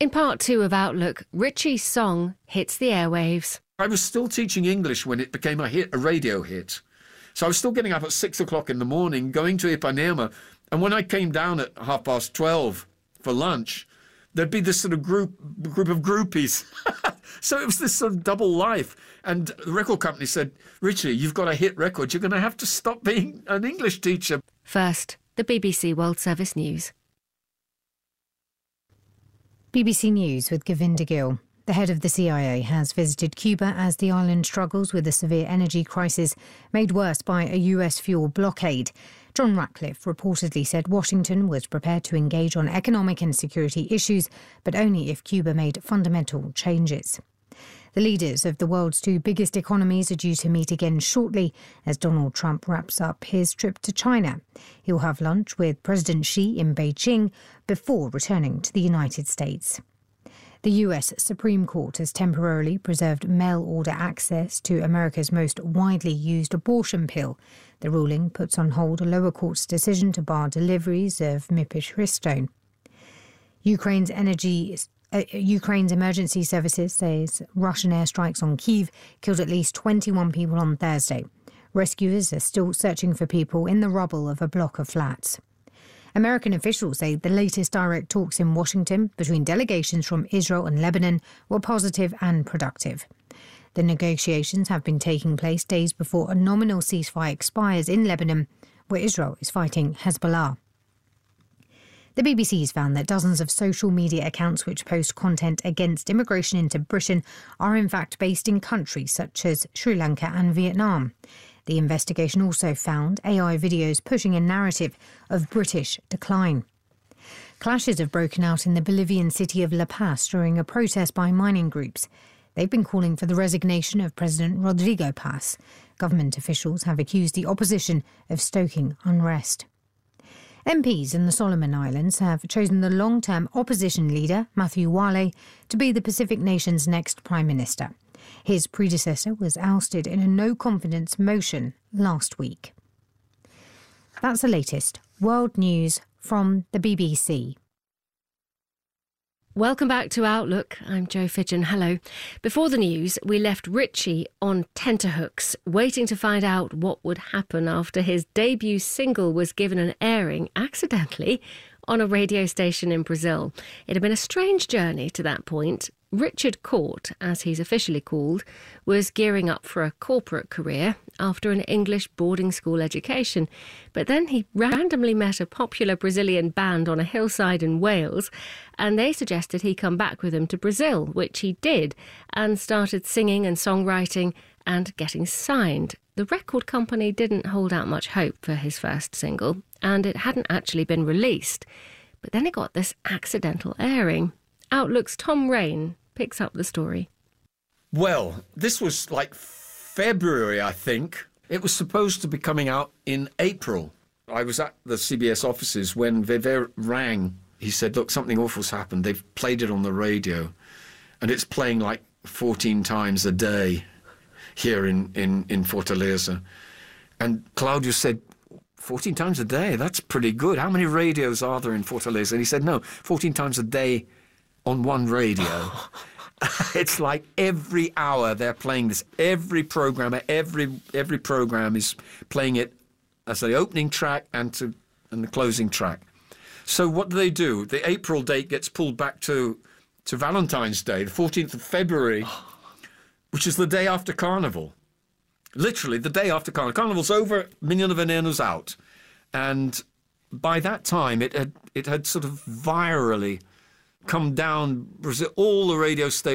In part 2 of Outlook, Richie's song hits the airwaves. I was still teaching English when it became a radio hit. So I was still getting up at 6 o'clock in the morning, going to Ipanema. And when I came down at 12:30 for lunch, there'd be this sort of group of groupies. So it was this sort of double life. And the record company said, Richie, you've got a hit record. You're going to have to stop being an English teacher. First, the BBC World Service News. BBC News with Govinda Gill. The head of the CIA has visited Cuba as the island struggles with a severe energy crisis made worse by a US fuel blockade. John Ratcliffe reportedly said Washington was prepared to engage on economic and security issues, but only if Cuba made fundamental changes. The leaders of the world's two biggest economies are due to meet again shortly as Donald Trump wraps up his trip to China. He'll have lunch with President Xi in Beijing before returning to the United States. The US Supreme Court has temporarily preserved mail-order access to America's most widely used abortion pill. The ruling puts on hold a lower court's decision to bar deliveries of mifepristone. Ukraine's emergency services says Russian airstrikes on Kyiv killed at least 21 people on Thursday. Rescuers are still searching for people in the rubble of a block of flats. American officials say the latest direct talks in Washington between delegations from Israel and Lebanon were positive and productive. The negotiations have been taking place days before a nominal ceasefire expires in Lebanon, where Israel is fighting Hezbollah. The BBC's found that dozens of social media accounts which post content against immigration into Britain are in fact based in countries such as Sri Lanka and Vietnam. The investigation also found AI videos pushing a narrative of British decline. Clashes have broken out in the Bolivian city of La Paz during a protest by mining groups. They've been calling for the resignation of President Rodrigo Paz. Government officials have accused the opposition of stoking unrest. MPs in the Solomon Islands have chosen the long-term opposition leader, Matthew Wale, to be the Pacific nation's next Prime Minister. His predecessor was ousted in a no-confidence motion last week. That's the latest world news from the BBC. Welcome back to Outlook. I'm Jo Fidgen. Hello. Before the news, we left Richie on tenterhooks, waiting to find out what would happen after his debut single was given an airing accidentally on a radio station in Brazil. It had been a strange journey to that point. Richard Court, as he's officially called, was gearing up for a corporate career after an English boarding school education. But then he randomly met a popular Brazilian band on a hillside in Wales, and they suggested he come back with them to Brazil, which he did, and started singing and songwriting and getting signed. The record company didn't hold out much hope for his first single, and it hadn't actually been released. But then it got this accidental airing. Outlook's Tom Rain picks up the story. Well, this was like February, I think. It was supposed to be coming out in April. I was at the CBS offices when Weber rang. He said, look, something awful's happened. They've played it on the radio, and it's playing like 14 times a day here in Fortaleza. And Claudio said, 14 times a day? That's pretty good. How many radios are there in Fortaleza? And he said, no, 14 times a day on one radio. It's like every hour they're playing this. Every programmer, every program is playing it as the opening track and the closing track. So what do? The April date gets pulled back to Valentine's Day, the 14th of February, which is the day after Carnival. Literally, the day after Carnival. Carnival's over, Menino Venero's out. And by that time, it had sort of virally come down Brazil. All the radio stations